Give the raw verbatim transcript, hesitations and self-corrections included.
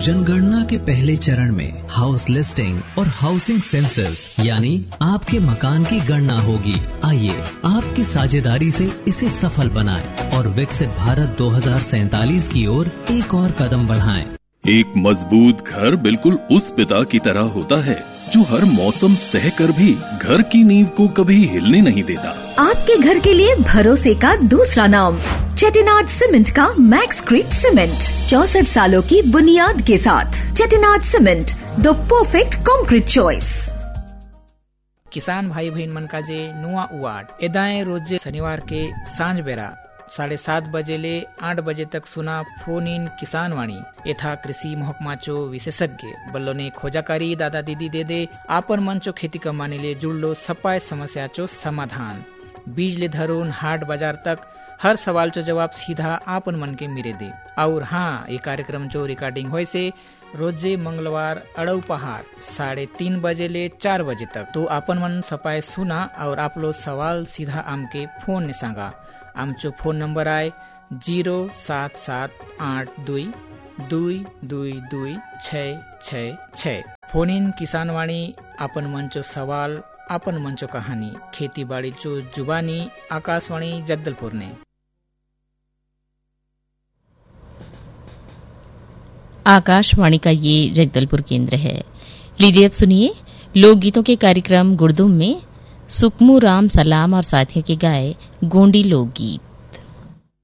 जनगणना के पहले चरण में हाउस लिस्टिंग और हाउसिंग सेंसस यानी आपके मकान की गणना होगी। आइए आपकी साझेदारी से इसे सफल बनाएं और विकसित भारत दो हज़ार सैतालीस की ओर एक और कदम बढ़ाएं। एक मजबूत घर बिल्कुल उस पिता की तरह होता है जो हर मौसम सहकर भी घर की नींव को कभी हिलने नहीं देता। आपके घर के लिए भरोसे का दूसरा नाम चेटिनाड सीमेंट का मैक्सक्रीट सीमेंट, चौसठ सालों की बुनियाद के साथ। Chettinad cement, the perfect concrete choice. किसान भाई बहन मन का जे नुआ उवाड एदाए रोज शनिवार के सांझ बेरा साढ़े सात बजे ले आठ बजे तक सुना फोन इन किसान वाणी यथा कृषि महकमा चो विशेषज्ञ बल्लो ने खोजाकारी दादा दीदी दे दे आपन मन चो खेती कमाने ले जुड़लो सपाय समस्या चो समाधान। बीज ले धरून हाट बाजार तक हर सवाल चो जवाब सीधा आपन मन के मिरे दे। और हाँ, ये कार्यक्रम चो रिकॉर्डिंग होए से रोजे मंगलवार अड़ऊ पहाड़ साढ़े तीन बजे ले चार बजे तक तो आपन मन सपाय सुना और आप लो सवाल सीधा आम के फोन ने सांगा। आमचो फोन नंबर आए जीरो सात सात आठ दुई दुई दुई दुई छः छः छः। फोन इन किसान वाणी आपन मंचो सवाल आपन मंचो कहानी खेती बाड़ी चो जुबानी आकाशवाणी जगदलपुर ने। आकाशवाणी का ये जगदलपुर केंद्र है। लीजिए अब सुनिए लोकगीतों के कार्यक्रम गुड़दुम में सुकमू राम सलाम और साथियों के गाए गोंडी लोकगीत।